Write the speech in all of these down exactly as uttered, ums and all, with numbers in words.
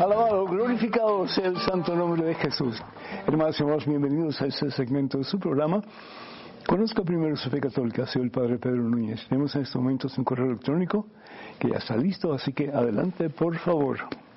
Alabado, glorificado sea el santo nombre de Jesús. Hermanos y hermanos, bienvenidos a este segmento de su programa. Conozca primero su fe católica, soy el Padre Pedro Núñez. Tenemos en estos momentos un correo electrónico que ya está listo, así que adelante, por favor.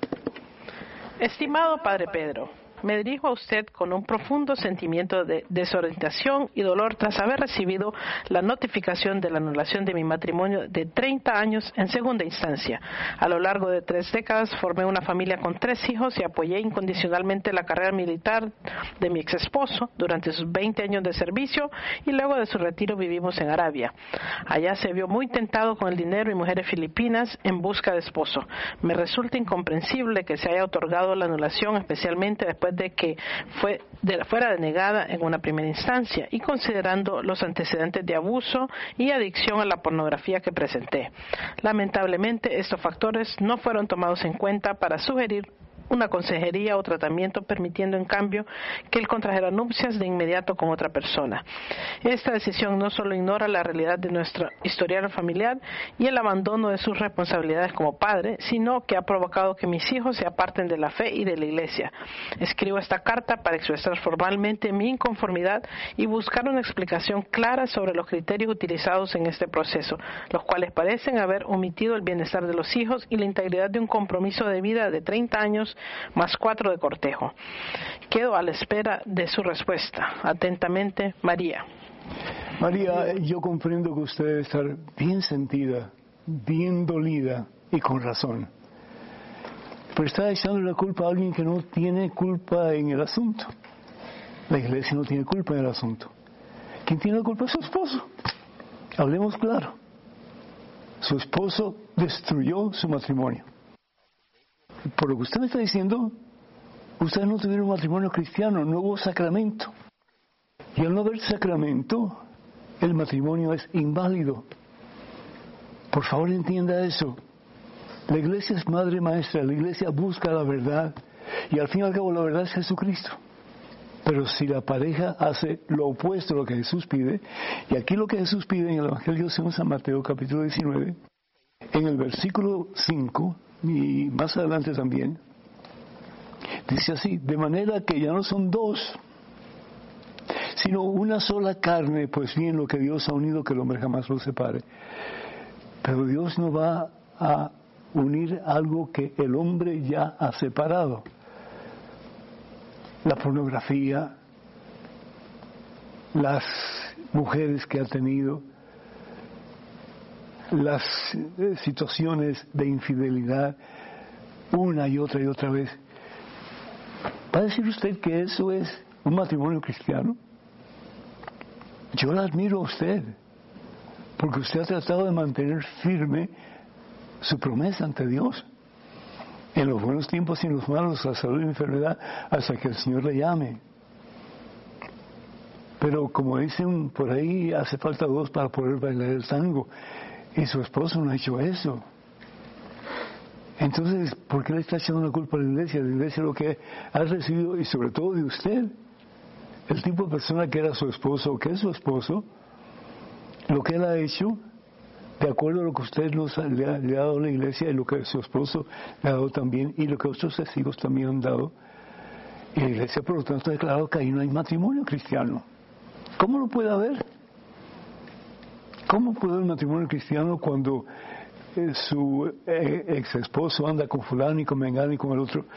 Estimado Padre Pedro, me dirijo a usted con un profundo sentimiento de desorientación y dolor tras haber recibido la notificación de la anulación de mi matrimonio de treinta años en segunda instancia. A lo largo de tres décadas formé una familia con tres hijos y apoyé incondicionalmente la carrera militar de mi exesposo durante sus veinte años de servicio, y luego de su retiro vivimos en Arabia. Allá se vio muy tentado con el dinero y mujeres filipinas en busca de esposo. Me resulta incomprensible que se haya otorgado la anulación, especialmente después de que fue de, fuera denegada en una primera instancia y considerando los antecedentes de abuso y adicción a la pornografía que presenté. Lamentablemente, estos factores no fueron tomados en cuenta para sugerir una consejería o tratamiento, permitiendo en cambio que él contrajera nupcias de inmediato con otra persona. Esta decisión no solo ignora la realidad de nuestro historial familiar y el abandono de sus responsabilidades como padre, sino que ha provocado que mis hijos se aparten de la fe y de la iglesia. Escribo esta carta para expresar formalmente mi inconformidad y buscar una explicación clara sobre los criterios utilizados en este proceso, los cuales parecen haber omitido el bienestar de los hijos y la integridad de un compromiso de vida de treinta años más cuatro de cortejo. Quedo a la espera de su respuesta. Atentamente, María. María, yo comprendo que usted debe estar bien sentida, bien dolida y con razón. Pero está echando la culpa a alguien que no tiene culpa en el asunto. La iglesia no tiene culpa en el asunto. ¿Quién tiene la culpa? Es su esposo. Hablemos claro. Su esposo destruyó su matrimonio. Por lo que usted me está diciendo, ustedes no tuvieron un matrimonio cristiano, no hubo sacramento. Y al no haber sacramento, el matrimonio es inválido. Por favor, entienda eso. La iglesia es madre maestra, la iglesia busca la verdad, y al fin y al cabo la verdad es Jesucristo. Pero si la pareja hace lo opuesto a lo que Jesús pide, y aquí lo que Jesús pide en el Evangelio según San Mateo, capítulo diecinueve, en el versículo cinco, y más adelante también, dice así: de manera que ya no son dos, sino una sola carne, pues bien, lo que Dios ha unido, que el hombre jamás lo separe. Pero Dios no va a unir algo que el hombre ya ha separado. La pornografía, las mujeres que ha tenido, las eh, situaciones de infidelidad una y otra y otra vez. ¿Va a decir usted que eso es un matrimonio cristiano? Yo la admiro a usted, porque usted ha tratado de mantener firme su promesa ante Dios, en los buenos tiempos y en los malos, la salud y la enfermedad, hasta que el Señor le llame. Pero como dicen por ahí, hace falta dos para poder bailar el tango. Y su esposo no ha hecho eso. Entonces, ¿por qué le está echando la culpa a la iglesia? La iglesia lo que ha recibido, y sobre todo de usted, el tipo de persona que era su esposo o que es su esposo, lo que él ha hecho, de acuerdo a lo que usted nos ha, le, ha, le ha dado a la iglesia y lo que su esposo le ha dado también, y lo que otros testigos también han dado, y la iglesia por lo tanto ha declarado que ahí no hay matrimonio cristiano. ¿Cómo lo puede haber? ¿Cómo puede haber matrimonio cristiano cuando eh, su eh, ex esposo anda con fulano y con mengano y con el otro,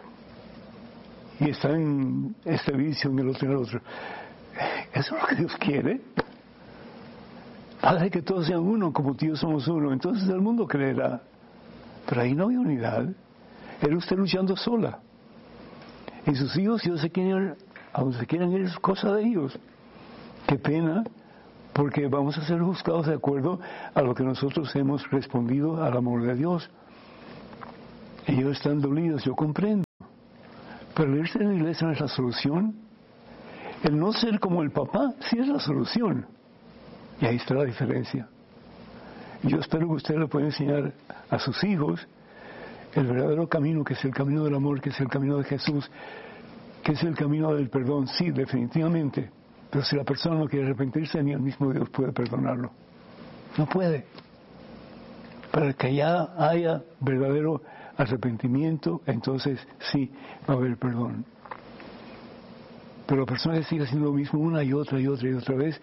y está en este vicio, en el otro y en el otro? Eso es lo que Dios quiere. Hace que todos sean uno, como Dios somos uno. Entonces el mundo creerá. Pero ahí no hay unidad. Era usted luchando sola. Y sus hijos, si ellos se quieren, a donde se quieran ir, es cosa de ellos. Qué pena, porque vamos a ser juzgados de acuerdo a lo que nosotros hemos respondido al amor de Dios. Ellos están dolidos, yo comprendo. Pero el irse a la iglesia no es la solución. El no ser como el papá sí es la solución. Y ahí está la diferencia. Yo espero que usted le pueda enseñar a sus hijos el verdadero camino, que es el camino del amor, que es el camino de Jesús, que es el camino del perdón. Sí, definitivamente. Pero si la persona no quiere arrepentirse, ni el mismo Dios puede perdonarlo. No puede. Para que ya haya verdadero arrepentimiento, entonces sí va a haber perdón. Pero la persona que sigue haciendo lo mismo una y otra y otra y otra vez,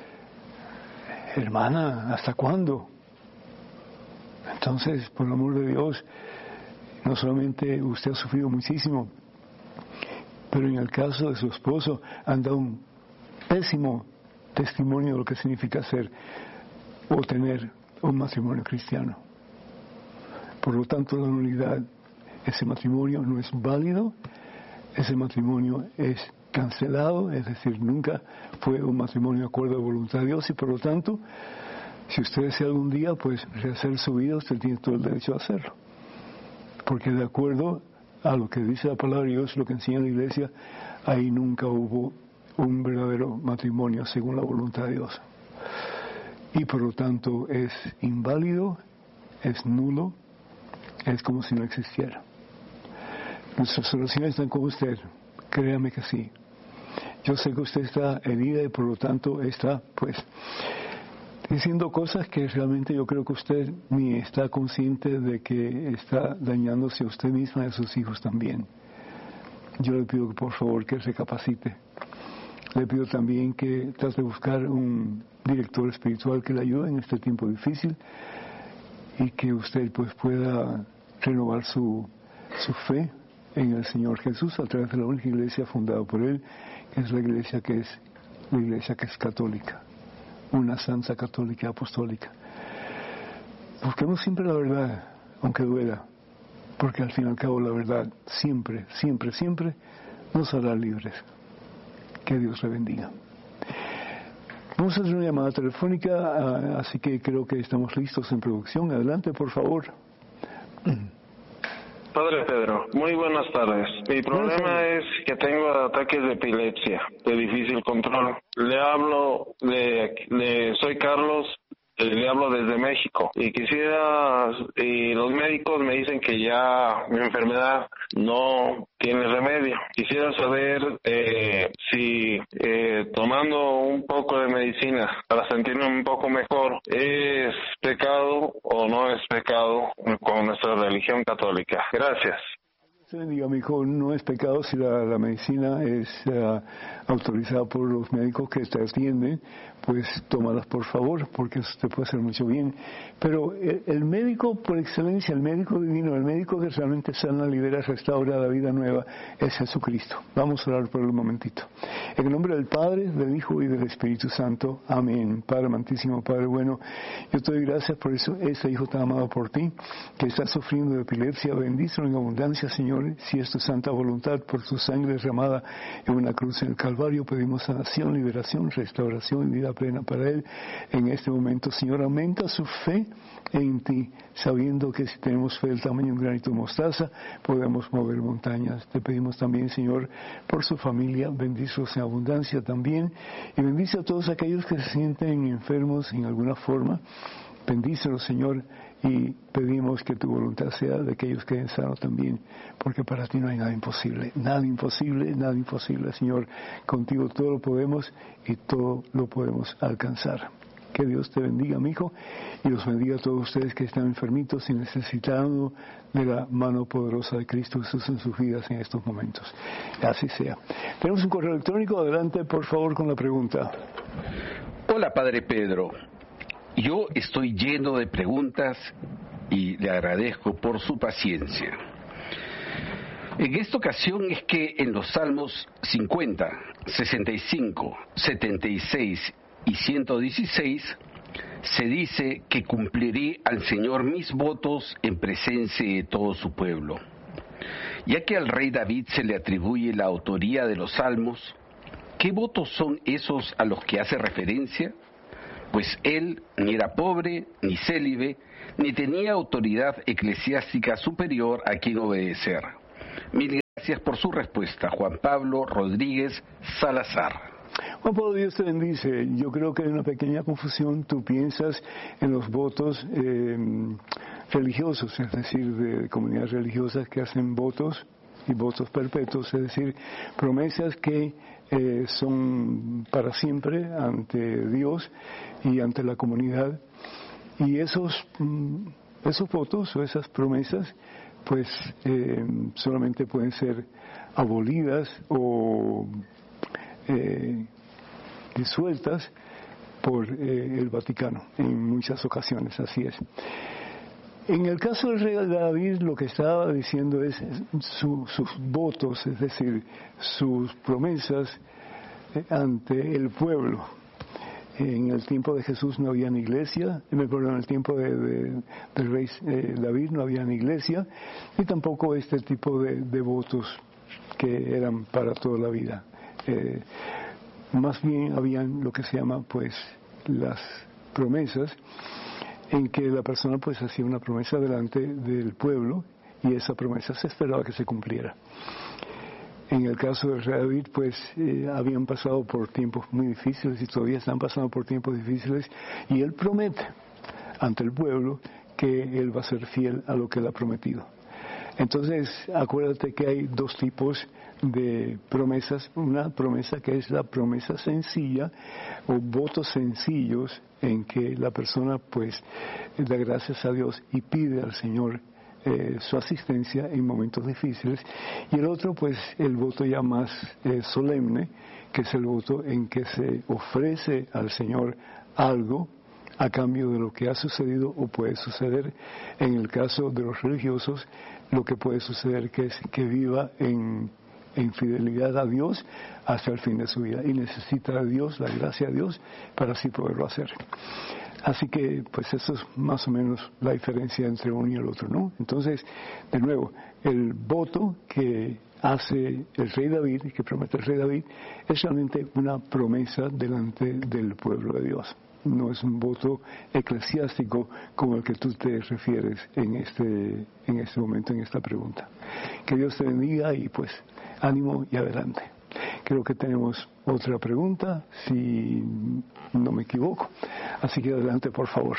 hermana, ¿hasta cuándo? Entonces, por el amor de Dios, no solamente usted ha sufrido muchísimo, pero en el caso de su esposo han dado un pésimo testimonio de lo que significa ser o tener un matrimonio cristiano. Por lo tanto, la nulidad, ese matrimonio no es válido, ese matrimonio es cancelado, es decir, nunca fue un matrimonio de acuerdo a la voluntad de Dios, y por lo tanto, si usted desea algún día pues rehacer su vida, usted tiene todo el derecho a hacerlo, porque de acuerdo a lo que dice la palabra de Dios, lo que enseña la iglesia, ahí nunca hubo un verdadero matrimonio según la voluntad de Dios, y por lo tanto es inválido, es nulo, es como si no existiera. Nuestras oraciones están con usted, créame que sí. Yo sé que usted está herida y por lo tanto está pues diciendo cosas que realmente yo creo que usted ni está consciente de que está dañándose a usted misma y a sus hijos también. Yo le pido que por favor que recapacite. Le pido también que trate de buscar un director espiritual que le ayude en este tiempo difícil y que usted pues pueda renovar su, su fe en el Señor Jesús a través de la única iglesia fundada por Él, que es la iglesia que es la iglesia que es católica, una santa católica apostólica. Busquemos siempre la verdad, aunque duela, porque al fin y al cabo la verdad siempre, siempre, siempre nos hará libres. Que Dios le bendiga. Vamos a hacer una llamada telefónica, así que creo que estamos listos en producción. Adelante, por favor. Padre Pedro, muy buenas tardes. Mi problema es que tengo ataques de epilepsia de difícil control. Le hablo, le, le soy Carlos, le hablo desde México y quisiera, y los médicos me dicen que ya mi enfermedad no tiene remedio. Quisiera saber eh, si eh, tomando un poco de medicina para sentirme un poco mejor es pecado o no es pecado con nuestra religión católica. Gracias. Diga, mi hijo, no es pecado si la, la medicina es uh, autorizada por los médicos que te atienden, pues tómalas por favor, porque eso te puede hacer mucho bien. Pero el, el médico por excelencia, el médico divino, el médico que realmente sana, libera, restaura la vida nueva, es Jesucristo. Vamos a orar por él un momentito. En el nombre del Padre, del Hijo y del Espíritu Santo. Amén. Padre amantísimo, Padre bueno, yo te doy gracias por eso, ese hijo tan amado por ti, que está sufriendo de epilepsia. Bendícelo en abundancia, Señor. Si es tu santa voluntad, por tu sangre derramada en una cruz en el Calvario, pedimos sanación, liberación, restauración y vida plena para él. En este momento, Señor, aumenta su fe en ti, sabiendo que si tenemos fe del tamaño de un granito de mostaza, podemos mover montañas. Te pedimos también, Señor, por su familia, bendícelos en abundancia también, y bendice a todos aquellos que se sienten enfermos en alguna forma. Bendícelos, Señor, y pedimos que tu voluntad sea de que ellos queden sanos también, porque para ti no hay nada imposible, nada imposible, nada imposible, Señor. Contigo todo lo podemos y todo lo podemos alcanzar. Que Dios te bendiga, mi hijo, y los bendiga a todos ustedes que están enfermitos y necesitando de la mano poderosa de Cristo Jesús en sus vidas en estos momentos. Así sea. Tenemos un correo electrónico. Adelante, por favor, con la pregunta. Hola, Padre Pedro. Yo estoy lleno de preguntas y le agradezco por su paciencia. En esta ocasión es que en los Salmos cincuenta, sesenta y cinco, setenta y seis y ciento dieciséis se dice que cumpliré al Señor mis votos en presencia de todo su pueblo. Ya que al rey David se le atribuye la autoría de los Salmos, ¿qué votos son esos a los que hace referencia? Pues él ni era pobre, ni célibe, ni tenía autoridad eclesiástica superior a quien obedecer. Mil gracias por su respuesta, Juan Pablo Rodríguez Salazar. Juan Pablo, Dios te bendice. Yo creo que hay una pequeña confusión. Tú piensas en los votos eh, religiosos, es decir, de comunidades religiosas que hacen votos y votos perpetuos, es decir, promesas que eh, son para siempre ante Dios y ante la comunidad. Y esos, esos votos o esas promesas pues eh, solamente pueden ser abolidas o eh, disueltas por eh, el Vaticano en muchas ocasiones, así es. En el caso del rey David, lo que estaba diciendo es su, sus votos, es decir, sus promesas ante el pueblo. En el tiempo de Jesús no había iglesia, perdón, en el tiempo de, de, del rey eh, David no había iglesia, y tampoco este tipo de, de votos que eran para toda la vida. Eh, más bien habían lo que se llama pues las promesas, en que la persona pues hacía una promesa delante del pueblo y esa promesa se esperaba que se cumpliera. En el caso de rey David, pues eh, habían pasado por tiempos muy difíciles y todavía están pasando por tiempos difíciles, y él promete ante el pueblo que él va a ser fiel a lo que él ha prometido. Entonces, acuérdate que hay dos tipos de promesas. Una promesa que es la promesa sencilla o votos sencillos en que la persona pues da gracias a Dios y pide al Señor eh, su asistencia en momentos difíciles. Y el otro pues el voto ya más eh, solemne, que es el voto en que se ofrece al Señor algo a cambio de lo que ha sucedido o puede suceder. En el caso de los religiosos, lo que puede suceder que es que viva en, en fidelidad a Dios hasta el fin de su vida, y necesita a Dios, la gracia de Dios, para así poderlo hacer. Así que, pues eso es más o menos la diferencia entre uno y el otro, ¿no? Entonces, de nuevo, el voto que hace el rey David, que promete el rey David, es realmente una promesa delante del pueblo de Dios. No es un voto eclesiástico como el que tú te refieres en este, en este momento, en esta pregunta. Que Dios te bendiga y pues ánimo y adelante. Creo que tenemos otra pregunta, si no me equivoco. Así que adelante, por favor.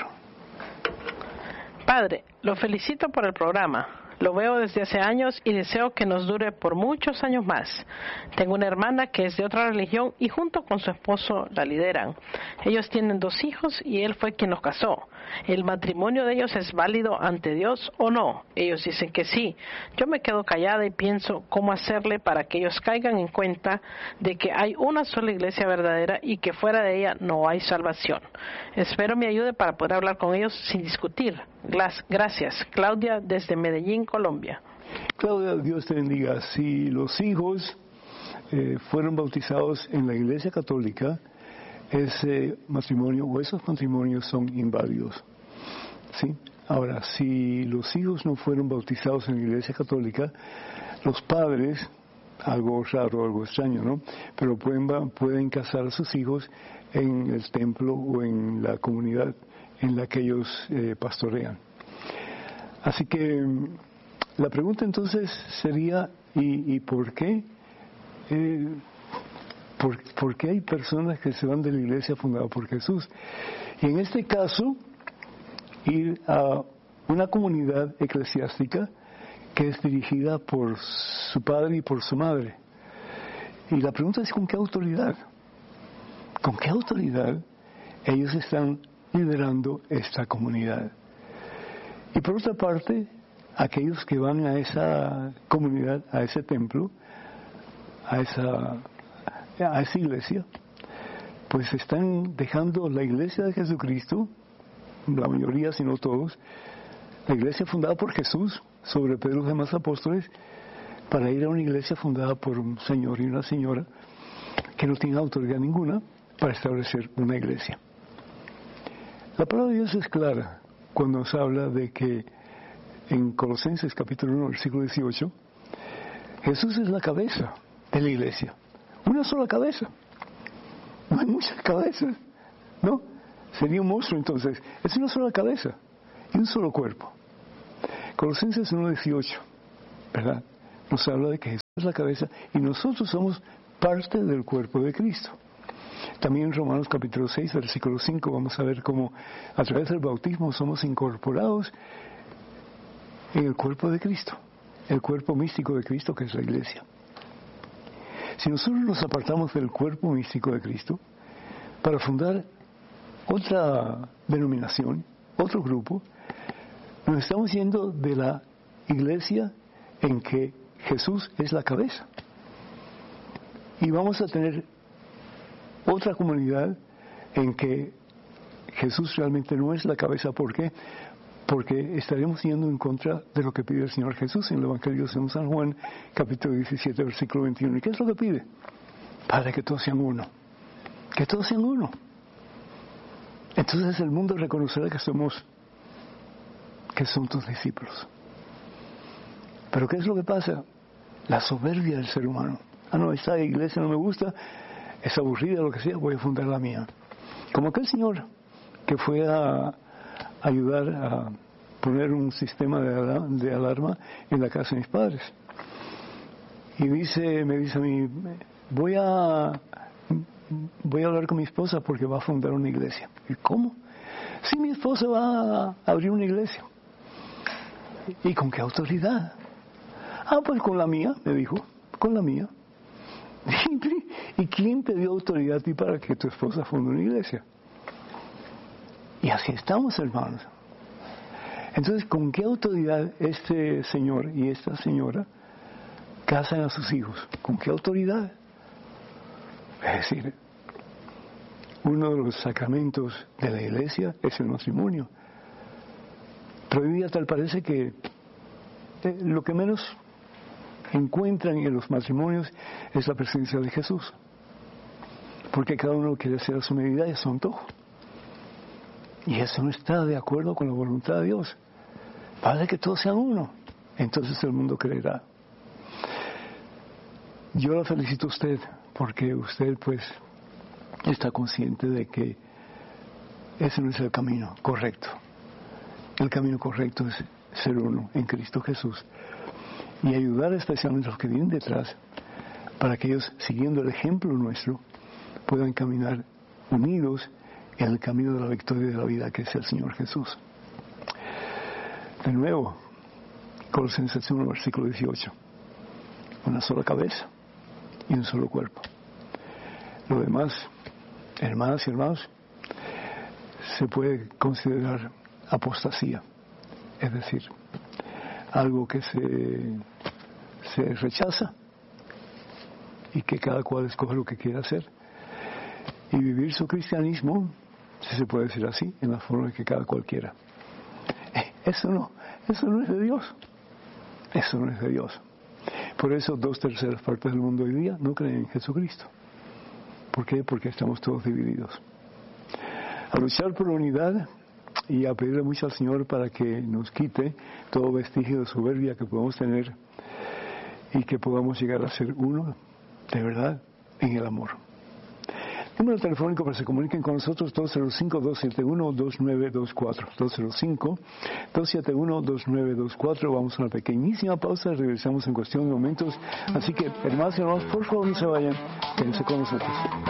Padre, lo felicito por el programa. Lo veo desde hace años y deseo que nos dure por muchos años más. Tengo una hermana que es de otra religión y junto con su esposo la lideran. Ellos tienen dos hijos y él fue quien los casó. ¿El matrimonio de ellos es válido ante Dios o no? Ellos dicen que sí. Yo me quedo callada y pienso cómo hacerle para que ellos caigan en cuenta de que hay una sola iglesia verdadera y que fuera de ella no hay salvación. Espero me ayude para poder hablar con ellos sin discutir. Gracias. Claudia, desde Medellín, Colombia. Claudia, Dios te bendiga. Si los hijos eh, fueron bautizados en la Iglesia Católica, ese matrimonio o esos matrimonios son inválidos. ¿Sí? Ahora, si los hijos no fueron bautizados en la Iglesia Católica, los padres, algo raro, algo extraño, ¿no? Pero pueden, pueden casar a sus hijos en el templo o en la comunidad en la que ellos eh, pastorean. Así que la pregunta entonces sería, ¿y, y por qué? Eh, por, ¿Por qué hay personas que se van de la iglesia fundada por Jesús? Y en este caso, ir a una comunidad eclesiástica que es dirigida por su padre y por su madre. Y la pregunta es, ¿con qué autoridad? ¿Con qué autoridad ellos están liderando esta comunidad? Y por otra parte, aquellos que van a esa comunidad, a ese templo, a esa, a esa iglesia, pues están dejando la iglesia de Jesucristo, la mayoría, si no todos, la iglesia fundada por Jesús, sobre Pedro y los demás apóstoles, para ir a una iglesia fundada por un señor y una señora que no tienen autoridad ninguna para establecer una iglesia. La palabra de Dios es clara cuando nos habla de que en Colosenses capítulo uno, versículo dieciocho, Jesús es la cabeza de la iglesia. Una sola cabeza. No hay muchas cabezas, ¿no? Sería un monstruo entonces. Es una sola cabeza y un solo cuerpo. Colosenses uno dieciocho, ¿verdad? Nos habla de que Jesús es la cabeza y nosotros somos parte del cuerpo de Cristo. También en Romanos capítulo seis, versículo cinco, vamos a ver cómo a través del bautismo somos incorporados en el cuerpo de Cristo, el cuerpo místico de Cristo, que es la iglesia. Si nosotros nos apartamos del cuerpo místico de Cristo para fundar otra denominación, otro grupo, nos estamos yendo de la iglesia en que Jesús es la cabeza. Y vamos a tener otra comunidad en que Jesús realmente no es la cabeza. ¿Por qué? Porque estaremos yendo en contra de lo que pide el Señor Jesús en el Evangelio de San Juan, capítulo diecisiete, versículo veintiuno. ¿Y qué es lo que pide? Padre, que todos sean uno. Que todos sean uno. Entonces el mundo reconocerá que somos, que son tus discípulos. Pero ¿qué es lo que pasa? La soberbia del ser humano. Ah, no, esta iglesia no me gusta, es aburrida, lo que sea, voy a fundar la mía. Como aquel señor que fue a ayudar a poner un sistema de alarma, de alarma en la casa de mis padres. Y dice, me dice a mí, voy a, voy a hablar con mi esposa porque va a fundar una iglesia. ¿Y cómo? Sí, mi esposa va a abrir una iglesia. ¿Y con qué autoridad? Ah, pues con la mía, me dijo, con la mía. ¿Y quién te dio autoridad a ti para que tu esposa funde una iglesia? Y así estamos, hermanos. Entonces, ¿con qué autoridad este señor y esta señora casan a sus hijos? ¿Con qué autoridad? Es decir, uno de los sacramentos de la iglesia es el matrimonio. Pero hoy día tal parece que eh, lo que menos encuentran en los matrimonios es la presencia de Jesús. Porque cada uno quiere hacer a su medida y a su antojo. Y eso no está de acuerdo con la voluntad de Dios. Padre, que todos sean uno. Entonces el mundo creerá. Yo la felicito a usted porque usted pues está consciente de que ese no es el camino correcto. El camino correcto es ser uno en Cristo Jesús y ayudar especialmente a los que vienen detrás para que ellos, siguiendo el ejemplo nuestro, puedan caminar unidos en el camino de la victoria de la vida que es el Señor Jesús. De nuevo, Colosenses uno, versículo dieciocho. Una sola cabeza y un solo cuerpo. Lo demás, hermanas y hermanos, se puede considerar apostasía. Es decir, algo que se, se rechaza y que cada cual escoge lo que quiera hacer. Y vivir su cristianismo, si se puede decir así, en la forma que cada cual quiera. Eso no, eso no es de Dios. Eso no es de Dios. Por eso dos terceras partes del mundo hoy día no creen en Jesucristo. ¿Por qué? Porque estamos todos divididos. A luchar por la unidad y a pedirle mucho al Señor para que nos quite todo vestigio de soberbia que podamos tener y que podamos llegar a ser uno, de verdad, en el amor. Número telefónico para que se comuniquen con nosotros, dos cero cinco, dos siete uno, dos nueve dos cuatro. dos cero cinco, dos siete uno, dos nueve dos cuatro. Vamos a una pequeñísima pausa, regresamos en cuestión de momentos. Así que, hermanos y hermanos, por favor no se vayan, quédense con nosotros.